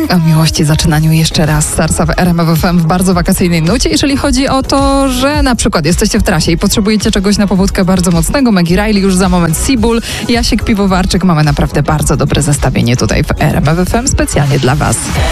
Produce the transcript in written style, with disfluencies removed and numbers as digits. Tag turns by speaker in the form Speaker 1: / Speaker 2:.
Speaker 1: O miłości, zaczynaniu jeszcze raz. Starsa w RMF FM w bardzo wakacyjnej nucie. Jeżeli chodzi o to, że na przykład jesteście w trasie i potrzebujecie czegoś na pobudkę bardzo mocnego, Maggie Riley już za moment, Seabull, Jasiek Piwowarczyk. Mamy naprawdę bardzo dobre zestawienie tutaj w RMF FM specjalnie dla Was.